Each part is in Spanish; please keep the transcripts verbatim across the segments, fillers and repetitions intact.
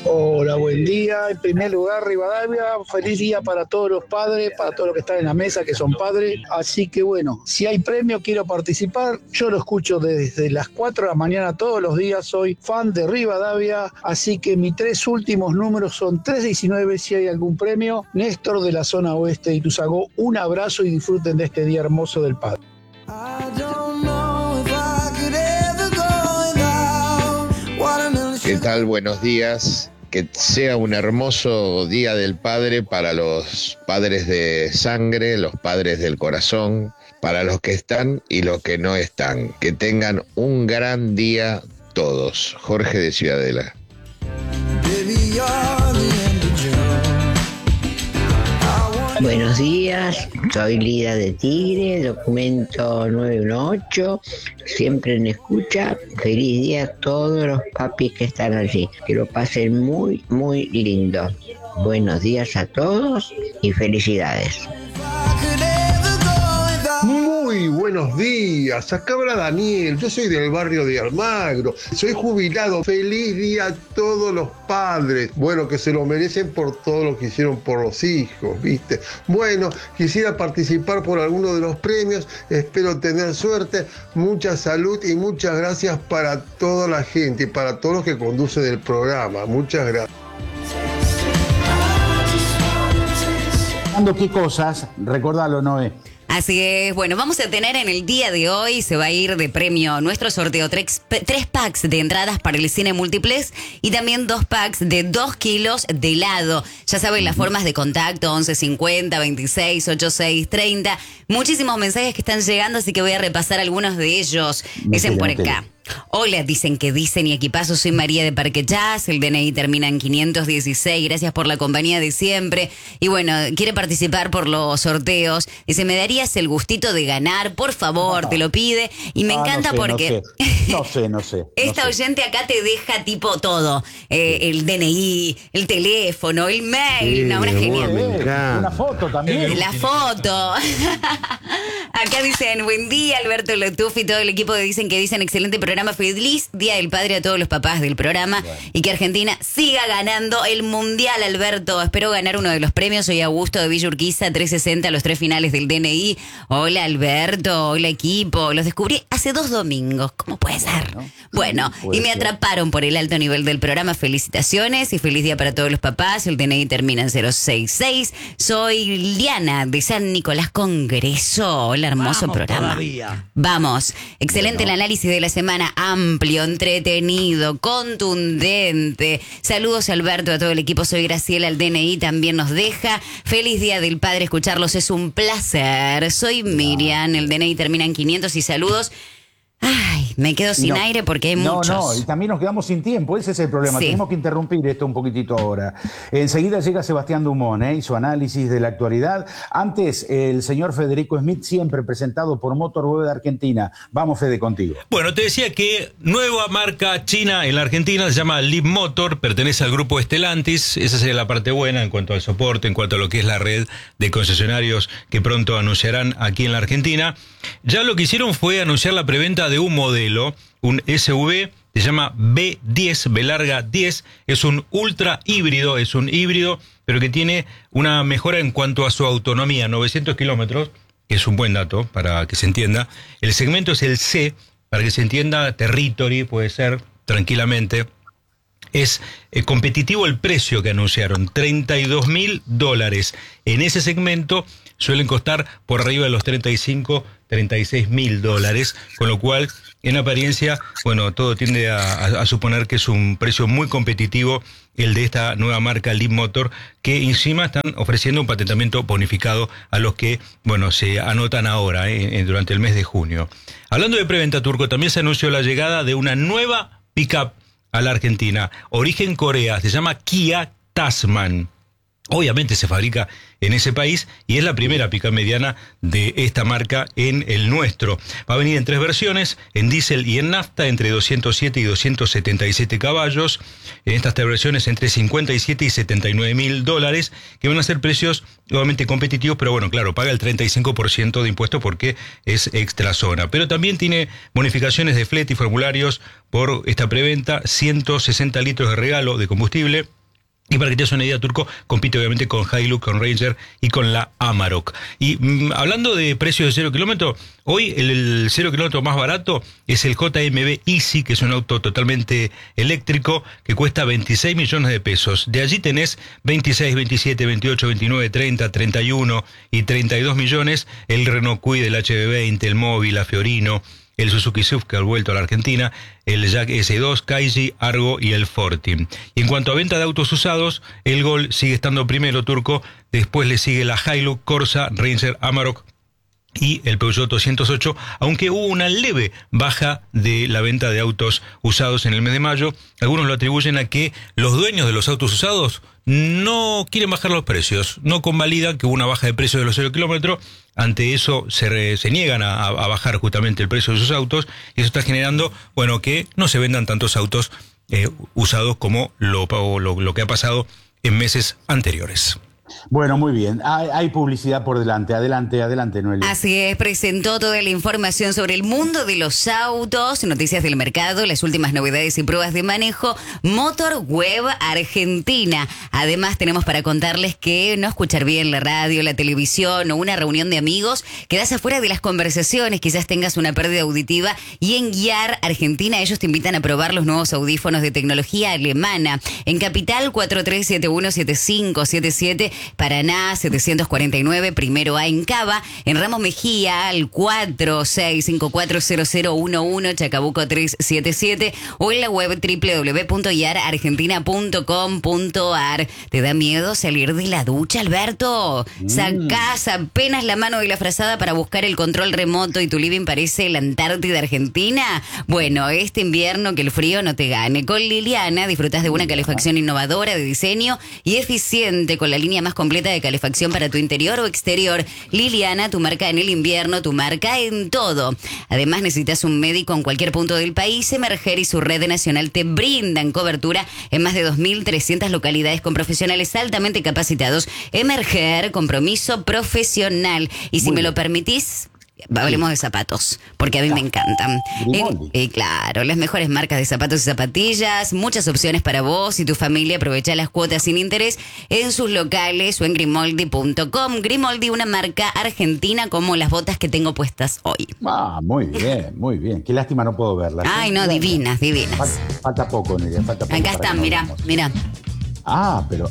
Hola, buen día. En primer lugar, Rivadavia, feliz día para todos los padres, para todos los que están en la mesa, que son padres. Así que bueno, si hay premio, quiero participar. Yo lo escucho desde las cuatro de la mañana todos los días. Soy fan de Rivadavia, así que mis tres últimos números son tres diecinueve. Si hay algún premio, Néstor de la zona oeste de Ituzaingó, un abrazo y disfruten de este día hermoso del padre. ¿Qué tal? Buenos días. Que sea un hermoso día del padre para los padres de sangre, los padres del corazón, para los que están y los que no están. Que tengan un gran día todos. Jorge de Ciudadela. Buenos días, soy Lida de Tigre, documento nueve uno ocho, siempre en escucha. Feliz día a todos los papis que están allí, que lo pasen muy, muy lindo. Buenos días a todos y felicidades. Muy buenos días, acá habla Daniel, yo soy del barrio de Almagro, soy jubilado, feliz día a todos los padres, bueno, que se lo merecen por todo lo que hicieron por los hijos, ¿viste? Bueno, quisiera participar por alguno de los premios, espero tener suerte, mucha salud y muchas gracias para toda la gente y para todos los que conducen el programa, muchas gracias. ¿Qué cosas? Recordalo, Noé. Así es, bueno, vamos a tener en el día de hoy, se va a ir de premio nuestro sorteo tres, tres packs de entradas para el cine múltiples y también dos packs de dos kilos de helado. Ya saben las formas de contacto, once cincuenta, veintiséis, ochenta y seis, treinta. Muchísimos mensajes que están llegando, así que voy a repasar algunos de ellos. Dicen por acá. Hola, dicen que dicen y equipazo, soy María de Parque Chas, el D N I termina en quinientos dieciséis, gracias por la compañía de siempre. Y bueno, quiere participar por los sorteos. Dice, ¿me darías el gustito de ganar? Por favor, no. Te lo pide. Y me ah, encanta no sé, porque... No sé, no sé. No Esta sé. oyente acá te deja tipo todo. Eh, sí. El D N I, el teléfono, el mail. Sí, no, una genial. Eh, una foto también. La foto. Acá dicen, buen día, Alberto Lotufi y todo el equipo dicen que dicen excelente programa. Feliz Día del Padre a todos los papás del programa bueno. Y que Argentina siga ganando el Mundial, Alberto. Espero ganar uno de los premios. Soy Augusto de Villa Urquiza, trescientos sesenta, los tres finales del D N I. Hola, Alberto. Hola, equipo. Los descubrí hace dos domingos. ¿Cómo puede ser? Bueno, bueno y me atraparon por el alto nivel del programa. Felicitaciones y feliz día para todos los papás. El D N I termina en cero seis seis. Soy Liana de San Nicolás Congreso. Hola, hermoso Vamos programa. Todavía. Vamos. Excelente bueno. El análisis de la semana. Amplio, entretenido, contundente. Saludos, Alberto, a todo el equipo. Soy Graciela, el D N I también nos deja. Feliz Día del Padre, escucharlos es un placer. Soy Miriam, el D N I termina en quinientos y saludos. Ay, me quedo sin no, aire porque hay no, muchos. No, no, y también nos quedamos sin tiempo, ese es el problema. Sí. Tenemos que interrumpir esto un poquitito ahora. Enseguida llega Sebastián Dumont ¿eh? y su análisis de la actualidad. Antes, el señor Federico Smith, siempre presentado por Motorweb de Argentina. Vamos, Fede, contigo. Bueno, te decía que nueva marca china en la Argentina, se llama Leapmotor, pertenece al grupo Stellantis. Esa sería la parte buena en cuanto al soporte, en cuanto a lo que es la red de concesionarios que pronto anunciarán aquí en la Argentina. Ya lo que hicieron fue anunciar la preventa de un modelo, un S U V, se llama B diez, B larga diez, es un ultra híbrido, es un híbrido, pero que tiene una mejora en cuanto a su autonomía, novecientos kilómetros, que es un buen dato para que se entienda. El segmento es el C, para que se entienda, Territory puede ser, tranquilamente. Es eh, competitivo el precio que anunciaron, treinta y dos mil dólares. En ese segmento suelen costar por arriba de los treinta y cinco, treinta y seis mil dólares, con lo cual, en apariencia, bueno, todo tiende a, a, a suponer que es un precio muy competitivo el de esta nueva marca Leapmotor, que encima están ofreciendo un patentamiento bonificado a los que, bueno, se anotan ahora, eh, durante el mes de junio. Hablando de preventa, Turco, también se anunció la llegada de una nueva pick-up a la Argentina, origen Corea, se llama Kia Tasman. Obviamente se fabrica en ese país y es la primera pick-up mediana de esta marca en el nuestro. Va a venir en tres versiones, en diésel y en nafta, entre doscientos siete y doscientos setenta y siete caballos. En estas tres versiones entre cincuenta y siete y setenta y nueve mil dólares, que van a ser precios obviamente competitivos, pero bueno, claro, paga el treinta y cinco por ciento de impuesto porque es extra zona. Pero también tiene bonificaciones de flete y formularios por esta preventa, ciento sesenta litros de regalo de combustible, Y para que te des una idea, Turco, compite obviamente con Hilux, con Ranger y con la Amarok. Y mmm, hablando de precios de cero kilómetro, hoy el, el cero kilómetro más barato es el J M B Easy, que es un auto totalmente eléctrico que cuesta veintiséis millones de pesos. De allí tenés veintiséis, veintisiete, veintiocho, veintinueve, treinta, treinta y uno y treinta y dos millones. El Renault Kwid, el H B veinte, el Móvil, la Fiorino, el Suzuki Swift que ha vuelto a la Argentina, el Jack S dos, Kaiji, Argo y el Forti. Y en cuanto a venta de autos usados, el Gol sigue estando primero, Turco, después le sigue la Hilux, Corsa, Ranger, Amarok y el Peugeot doscientos ocho, aunque hubo una leve baja de la venta de autos usados en el mes de mayo. Algunos lo atribuyen a que los dueños de los autos usados no quieren bajar los precios, no convalidan que hubo una baja de precios de los cero kilómetros. Ante eso se, re, se niegan a, a bajar justamente el precio de sus autos, y eso está generando, bueno, que no se vendan tantos autos eh, usados como lo, lo, lo que ha pasado en meses anteriores. Bueno, muy bien. Hay, hay publicidad por delante. Adelante, adelante, Noelia. Así es, presentó toda la información sobre el mundo de los autos, noticias del mercado, las últimas novedades y pruebas de manejo, Motor Web Argentina. Además, tenemos para contarles que no escuchar bien la radio, la televisión o una reunión de amigos, quedás afuera de las conversaciones, quizás tengas una pérdida auditiva, y en Gear Argentina ellos te invitan a probar los nuevos audífonos de tecnología alemana. En Capital, cuatro tres siete uno siete cinco siete siete, Paraná setecientos cuarenta y nueve, Primero A en Cava, en Ramos Mejía al cuatro seis cinco cuatro cero cero uno uno, Chacabuco tres siete siete, o en la web doble u doble u doble u punto iar argentina punto com punto ar. ¿Te da miedo salir de la ducha, Alberto? Mm. Sacás apenas la mano de la frazada para buscar el control remoto y tu living parece la Antártida Argentina. Bueno, este invierno que el frío no te gane. Con Liliana disfrutas de una calefacción innovadora de diseño y eficiente, con la línea más completa de calefacción para tu interior o exterior. Liliana, tu marca en el invierno, tu marca en todo. Además, necesitas un médico en cualquier punto del país. Emerger y su red nacional te brindan cobertura en más de dos mil trescientas localidades con profesionales altamente capacitados. Emerger, compromiso profesional. Y si Muy me bien. lo permitís, hablemos de zapatos, porque a mí me encantan. En, eh, claro, las mejores marcas de zapatos y zapatillas, muchas opciones para vos y tu familia. Aprovecha las cuotas sin interés en sus locales o en Grimoldi punto com. Grimoldi, una marca argentina, como las botas que tengo puestas hoy. Ah, muy bien, muy bien. Qué lástima no puedo verlas. Ay, no, divinas, divinas. Falta, falta poco, Nerea, falta poco. Acá están, mira, mira. Ah, pero...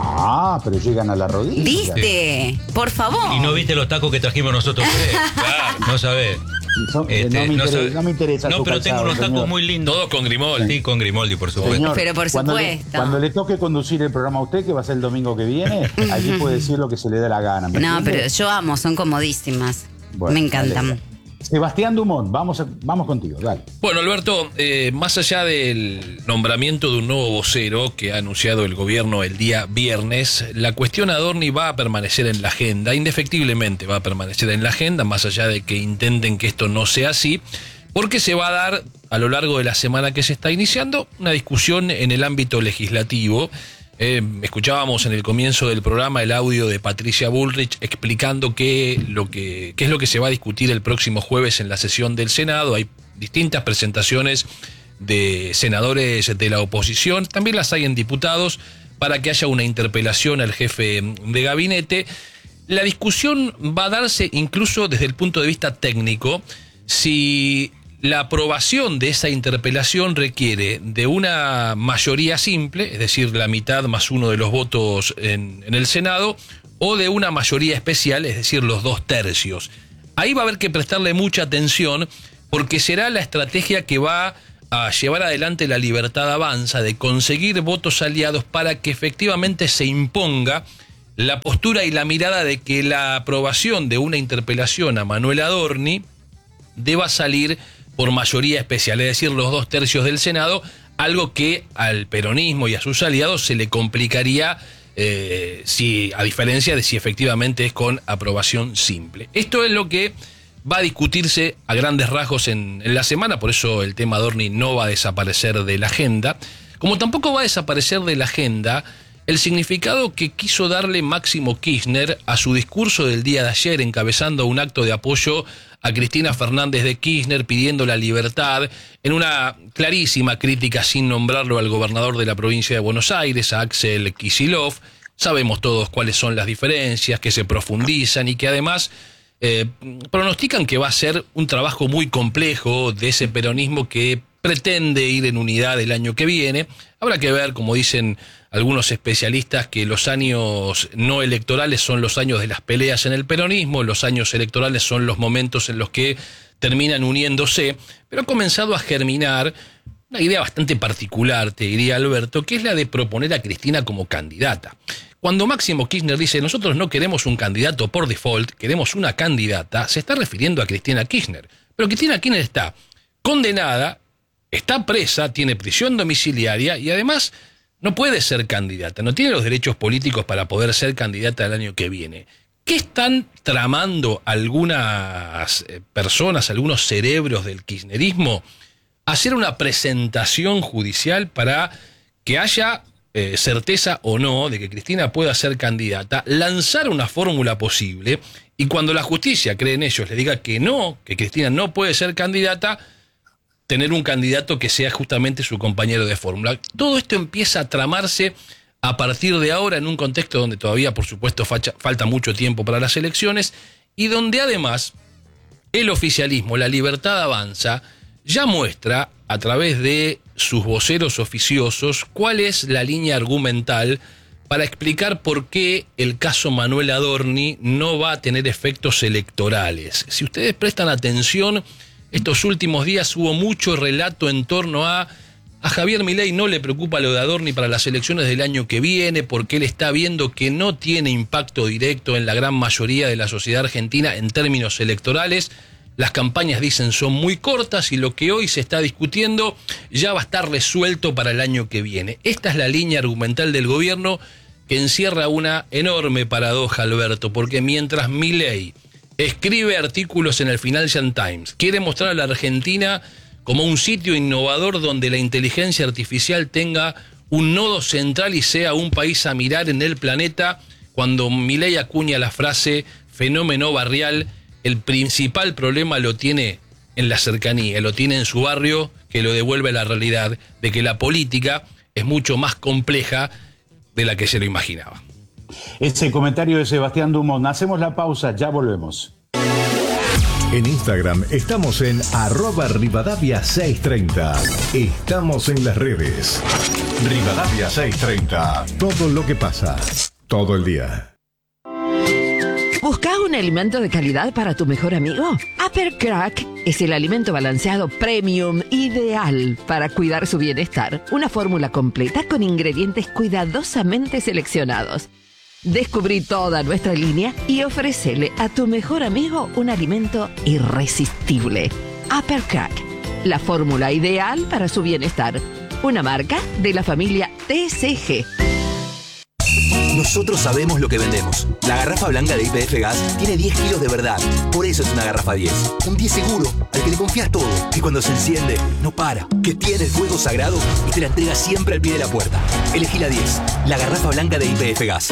Ah, pero llegan a la rodilla. ¿Viste? Sí. Por favor. ¿Y no viste los tacos que trajimos nosotros tres? Claro, no sabés. Son, este, no, me no, interesa, no me interesa. No, pero calzado, tengo unos tacos señor. muy lindos. Todos con Grimoldi. Sí, con Grimoldi, por supuesto. Señor, pero por cuando supuesto. Le, cuando le toque conducir el programa a usted, que va a ser el domingo que viene, allí puede decir lo que se le dé la gana. No, entiende? Pero yo amo, son comodísimas. Bueno, me encantan. Dale. Sebastián Dumont, vamos, a, vamos contigo, dale. Bueno, Alberto, eh, más allá del nombramiento de un nuevo vocero que ha anunciado el gobierno el día viernes, la cuestión Adorni va a permanecer en la agenda, indefectiblemente va a permanecer en la agenda, más allá de que intenten que esto no sea así, porque se va a dar a lo largo de la semana que se está iniciando una discusión en el ámbito legislativo. Eh, escuchábamos en el comienzo del programa el audio de Patricia Bullrich explicando qué, lo que, qué es lo que se va a discutir el próximo jueves en la sesión del Senado. Hay distintas presentaciones de senadores de la oposición, también las hay en diputados, para que haya una interpelación al jefe de gabinete. La discusión va a darse incluso desde el punto de vista técnico, si la aprobación de esa interpelación requiere de una mayoría simple, es decir, la mitad más uno de los votos en, en el Senado, o de una mayoría especial, es decir, los dos tercios. Ahí va a haber que prestarle mucha atención, porque será la estrategia que va a llevar adelante la Libertad Avanza, de conseguir votos aliados para que efectivamente se imponga la postura y la mirada de que la aprobación de una interpelación a Manuel Adorni deba salir por mayoría especial, es decir, los dos tercios del Senado, algo que al peronismo y a sus aliados se le complicaría eh, si, a diferencia de si efectivamente es con aprobación simple. Esto es lo que va a discutirse a grandes rasgos en, en la semana, por eso el tema Adorni no va a desaparecer de la agenda, como tampoco va a desaparecer de la agenda el significado que quiso darle Máximo Kirchner a su discurso del día de ayer, encabezando un acto de apoyo a Cristina Fernández de Kirchner pidiendo la libertad, en una clarísima crítica sin nombrarlo al gobernador de la provincia de Buenos Aires, a Axel Kicillof. Sabemos todos cuáles son las diferencias, que se profundizan y que además eh, pronostican que va a ser un trabajo muy complejo de ese peronismo que pretende ir en unidad el año que viene. Habrá que ver, como dicen algunos especialistas, que los años no electorales son los años de las peleas en el peronismo, los años electorales son los momentos en los que terminan uniéndose, pero ha comenzado a germinar una idea bastante particular, te diría Alberto, que es la de proponer a Cristina como candidata. Cuando Máximo Kirchner dice nosotros no queremos un candidato por default, queremos una candidata, se está refiriendo a Cristina Kirchner. Pero Cristina Kirchner está condenada, está presa, tiene prisión domiciliaria y además no puede ser candidata, no tiene los derechos políticos para poder ser candidata el año que viene. ¿Qué están tramando algunas personas, algunos cerebros del kirchnerismo? Hacer una presentación judicial para que haya eh, certeza o no de que Cristina pueda ser candidata, lanzar una fórmula posible y cuando la justicia, creen ellos, le diga que no, que Cristina no puede ser candidata, tener un candidato que sea justamente su compañero de fórmula. Todo esto empieza a tramarse a partir de ahora en un contexto donde todavía, por supuesto, facha, falta mucho tiempo para las elecciones y donde además el oficialismo, la Libertad Avanza, ya muestra a través de sus voceros oficiosos cuál es la línea argumental para explicar por qué el caso Manuel Adorni no va a tener efectos electorales. Si ustedes prestan atención, estos últimos días hubo mucho relato en torno a a Javier Milei no le preocupa lo de Adorni para las elecciones del año que viene porque él está viendo que no tiene impacto directo en la gran mayoría de la sociedad argentina en términos electorales. Las campañas, dicen, son muy cortas y lo que hoy se está discutiendo ya va a estar resuelto para el año que viene. Esta es la línea argumental del gobierno que encierra una enorme paradoja, Alberto, porque mientras Milei escribe artículos en el Financial Times, quiere mostrar a la Argentina como un sitio innovador donde la inteligencia artificial tenga un nodo central y sea un país a mirar en el planeta, cuando Milei acuña la frase fenómeno barrial, el principal problema lo tiene en la cercanía, lo tiene en su barrio, que lo devuelve a la realidad de que la política es mucho más compleja de la que se lo imaginaba. Ese comentario de Sebastián Dumont. Hacemos la pausa, ya volvemos. En Instagram estamos en arroba Rivadavia seiscientos treinta. Estamos en las redes. Rivadavia seiscientos treinta. Todo lo que pasa, todo el día. ¿Buscas un alimento de calidad para tu mejor amigo? Upper Crack es el alimento balanceado premium ideal para cuidar su bienestar. Una fórmula completa con ingredientes cuidadosamente seleccionados. Descubrí toda nuestra línea y ofrécele a tu mejor amigo un alimento irresistible. Upper Crack, la fórmula ideal para su bienestar. Una marca de la familia T C G. Nosotros sabemos lo que vendemos. La garrafa blanca de Y P F Gas tiene diez kilos de verdad. Por eso es una garrafa diez. Un diez seguro, al que le confías todo. Que cuando se enciende, no para. Que tiene el fuego sagrado y te la entrega siempre al pie de la puerta. Elegí la diez. La garrafa blanca de Y P F Gas.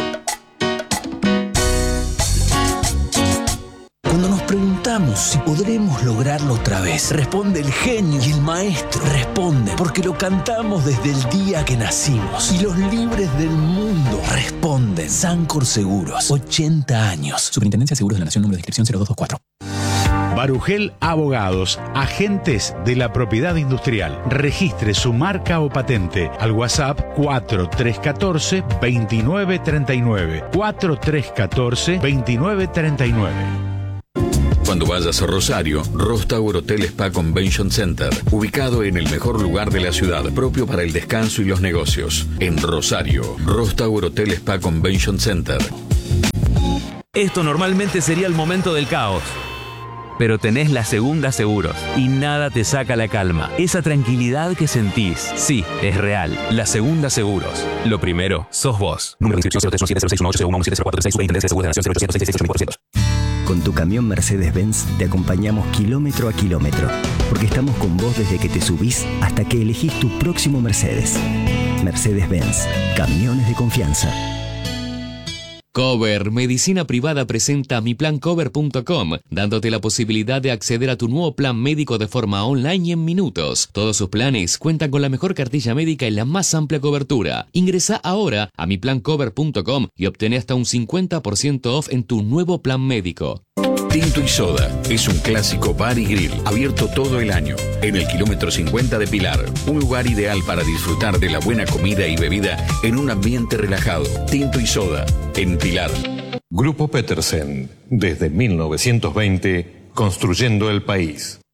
Cuando nos preguntamos si podremos lograrlo otra vez, responde el genio y el maestro. Responde porque lo cantamos desde el día que nacimos. Y los libres del mundo responden. Sancor Seguros, ochenta años. Superintendencia de Seguros de la Nación, número de inscripción cero dos dos cuatro. Barugel Abogados, agentes de la propiedad industrial. Registre su marca o patente al WhatsApp cuatro tres uno cuatro, dos nueve tres nueve. cuatro tres uno cuatro, dos nueve tres nueve. Cuando vayas a Rosario, Ross Tower Hotel Spa Convention Center, ubicado en el mejor lugar de la ciudad, propio para el descanso y los negocios. En Rosario, Ross Tower Hotel Spa Convention Center. Esto normalmente sería el momento del caos. Pero tenés la Segunda Seguros y nada te saca la calma. Esa tranquilidad que sentís, sí, es real. La Segunda Seguros. Lo primero, sos vos. Número de inscripción cero tres uno siete cero seis uno ocho cero uno siete cero cuatro seis. Superintendencia de Seguros de la Nación cero ochocientos sesenta y seis cuatrocientos. Con tu camión Mercedes-Benz te acompañamos kilómetro a kilómetro, porque estamos con vos desde que te subís hasta que elegís tu próximo Mercedes. Mercedes-Benz. Camiones de confianza. Cover Medicina Privada presenta mi plan cover punto com, dándote la posibilidad de acceder a tu nuevo plan médico de forma online y en minutos. Todos sus planes cuentan con la mejor cartilla médica y la más amplia cobertura. Ingresa ahora a mi plan cover punto com y obtén hasta un cincuenta por ciento off en tu nuevo plan médico. Tinto y Soda es un clásico bar y grill abierto todo el año en el kilómetro cincuenta de Pilar, un lugar ideal para disfrutar de la buena comida y bebida en un ambiente relajado. Tinto y Soda en Pilar. Grupo Petersen, desde mil novecientos veinte, construyendo el país.